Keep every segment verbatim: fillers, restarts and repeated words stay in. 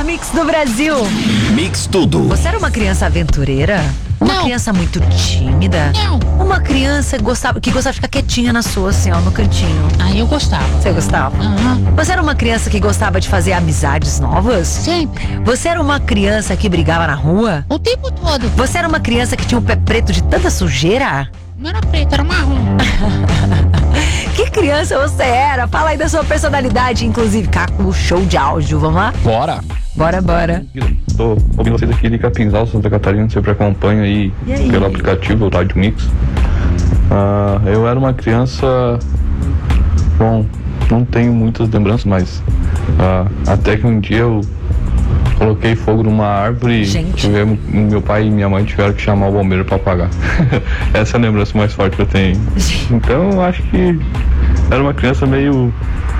Mix do Brasil. Mix tudo. Você era uma criança aventureira? Uma Não. criança muito tímida? Não. Uma criança gostava, que gostava de ficar quietinha na sua, assim, ó, no cantinho? Aí eu gostava. Você gostava? Aham. Você era uma criança que gostava de fazer amizades novas? Sempre. Você era uma criança que brigava na rua? O tempo todo. Você era uma criança que tinha um pé preto de tanta sujeira? Não era preto, era marrom. Que criança você era? Fala aí da sua personalidade, inclusive. Caco, show de áudio, vamos lá? Bora! Bora, bora. Tô ouvindo vocês aqui de Capinzal, Santa Catarina, sempre acompanho aí, E aí? pelo aplicativo, o Rádio Mix. Ah, eu era uma criança, bom, não tenho muitas lembranças, mas ah, até que um dia eu coloquei fogo numa árvore. Gente. Tivemos, meu pai e minha mãe tiveram que chamar o bombeiro para apagar. Essa é a lembrança mais forte que eu tenho. Então eu acho que era uma criança meio...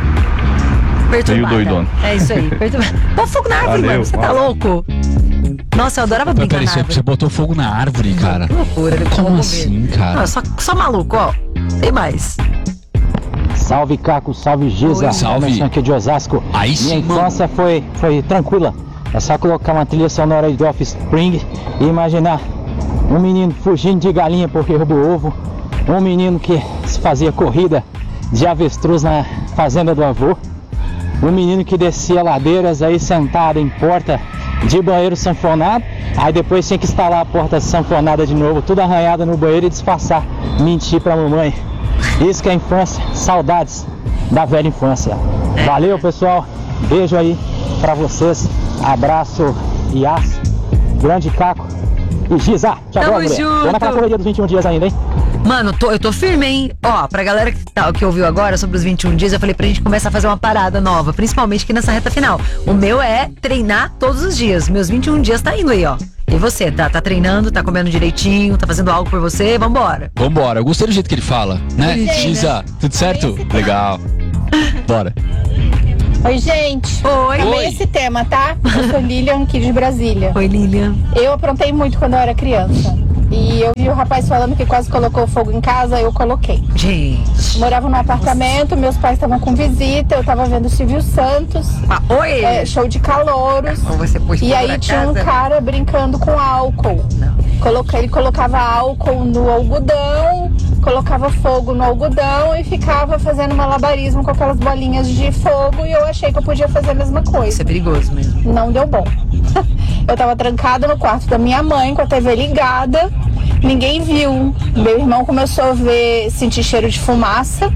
Perturbada. Meio doidona. É isso aí, perturbada. Pô, fogo na árvore, Valeu, mano. Você tá valeu. louco? Nossa, eu adorava Mas brincar peraí, na você, árvore. você botou fogo na árvore, cara? Que loucura. depois eu Como vou ver. assim, cara? Não, só, só maluco, ó. Tem mais. Salve Caco, salve Giza, Oi. Salve. Emerson aqui de Osasco. Aí sim, Minha mano. infância foi, foi tranquila. É só colocar uma trilha sonora de Offspring e imaginar um menino fugindo de galinha porque roubou ovo, um menino que se fazia corrida de avestruz na fazenda do avô, um menino que descia ladeiras aí sentado em porta de banheiro sanfonado, aí depois tinha que instalar a porta sanfonada de novo, tudo arranhado no banheiro e disfarçar, mentir pra mamãe. Isso que é infância, saudades da velha infância. Valeu, pessoal, beijo aí pra vocês, abraço e aço, grande Caco e Giza, te Tamo adoro, mulher. junto. Tô naquela correria dos vinte e um dias ainda, hein? Mano, tô- eu tô firme, hein? Ó, pra galera que, tá, que ouviu agora sobre os vinte e um dias, eu falei pra gente começar a fazer uma parada nova, principalmente aqui nessa reta final. O meu é treinar todos os dias. Meus vinte e um dias tá indo aí, ó. E você, tá, tá treinando, tá comendo direitinho, tá fazendo algo por você? Vambora. Vambora, eu gostei do jeito que ele fala, né? Giza, tudo certo? Legal. Bora. Oi, gente. Oi. Amei Oi. esse tema, tá? Eu sou Lilian, aqui de Brasília. Oi, Lilian. Eu aprontei muito quando eu era criança. E eu vi o rapaz falando que quase colocou fogo em casa, eu coloquei. Gente. Morava num apartamento, meus pais estavam com visita, eu tava vendo o Silvio Santos, Ah, oi. é, show de calouros. Ou você pôs E fogo aí na tinha um casa? cara brincando com álcool. Não. Coloca, ele colocava álcool no algodão, colocava fogo no algodão e ficava fazendo malabarismo com aquelas bolinhas de fogo e eu achei que eu podia fazer a mesma Isso coisa. é perigoso mesmo. Não deu bom. Eu tava trancada no quarto da minha mãe com a T V ligada, ninguém viu. Meu irmão começou a ver, sentir cheiro de fumaça.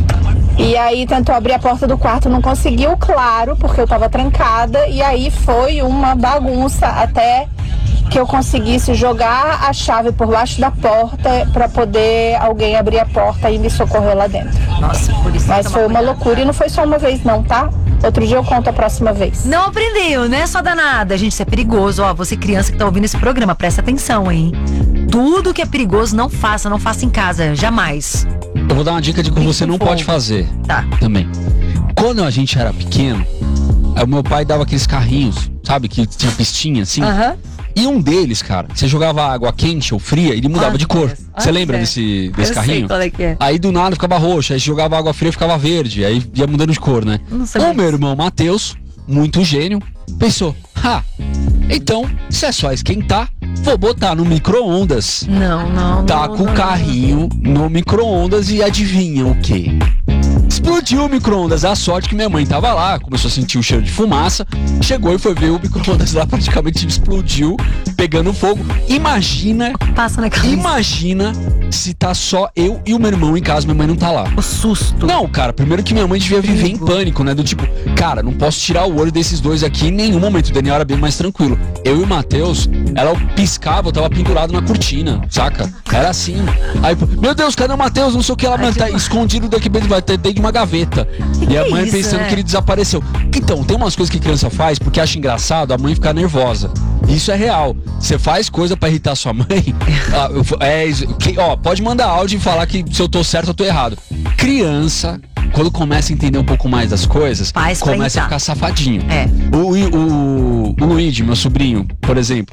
E aí tentou abrir a porta do quarto, não conseguiu, claro, porque eu tava trancada. E aí foi uma bagunça até que eu conseguisse jogar a chave por baixo da porta pra poder alguém abrir a porta e me socorrer lá dentro. Nossa, por isso. Mas toma foi uma cuidado. loucura e não foi só uma vez não, tá? Outro dia eu conto a próxima vez. Não aprendeu, né? Só danada. Gente, isso é perigoso. Ó, você criança que tá ouvindo esse programa, presta atenção, hein? Tudo que é perigoso, não faça. Não faça em casa, jamais. Eu vou dar uma dica de que Tem você não fogo. pode fazer Tá. também. Quando a gente era pequeno, o meu pai dava aqueles carrinhos, sabe? Que tinha pistinha assim. Aham. E um deles, cara, você jogava água quente ou fria, ele mudava Ah, de cor. Deus. Você Ah, lembra é. desse, desse Eu carrinho? sei qual é que é. Aí do nada ficava roxo, aí você jogava água fria ficava verde, aí ia mudando de cor, né? Não sabia O meu disso. irmão Matheus, muito gênio, pensou: ha, então, se é só esquentar, vou botar no micro-ondas. Não, não, Tá não, com o não, carrinho no micro-ondas e adivinha o quê? Explodiu o micro-ondas. A sorte que minha mãe tava lá, começou a sentir o cheiro de fumaça, chegou e foi ver o micro-ondas lá, praticamente explodiu, pegando fogo. Imagina, não. Passa na cabeça. imagina se tá só eu e o meu irmão em casa, minha mãe não tá lá. O susto. Não, cara, primeiro que minha mãe devia viver em pânico, né? Do tipo, cara, não posso tirar o olho desses dois aqui em nenhum momento. O Daniel era bem mais tranquilo. Eu e o Matheus, ela piscava, eu tava pendurado na cortina, saca? Era assim. Aí, meu Deus, cadê o Matheus? Não sei o que, ela Ai, tá tipo- escondido daqui dentro, vai ter dentro de uma gaveta. Que e que a é mãe isso, pensando né? que ele desapareceu. Então, tem umas coisas que criança faz porque acha engraçado, a mãe fica nervosa. Isso é real. Você faz coisa pra irritar sua mãe. ah, eu- é, isso- que- ó, pode mandar áudio e falar que se eu tô certo ou tô errado. Criança, quando começa a entender um pouco mais das coisas, Faz pra começa a irritar. ficar safadinho. É. O, o, o Luigi, meu sobrinho, por exemplo,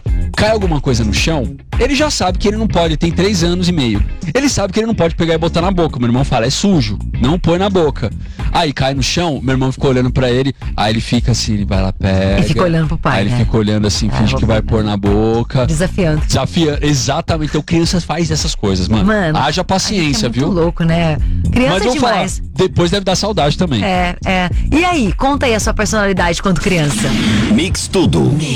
cai alguma coisa no chão, ele já sabe que ele não pode, ele tem três anos e meio. Ele sabe que ele não pode pegar e botar na boca. Meu irmão fala, é sujo, não põe na boca. Aí cai no chão, meu irmão fica olhando pra ele, aí ele fica assim, ele vai lá, pega. E fica olhando pro pai, Aí ele né? fica olhando assim, Ah, finge vou que vai pegar. pôr na boca. Desafiando. Desafia, exatamente. Então criança faz essas coisas, mano. Mano, Haja paciência, a gente é viu? muito louco, né? Criança Mas é vamos falar, demais. depois deve dar saudade também. É, é. E aí, conta aí a sua personalidade quando criança. Mix Tudo.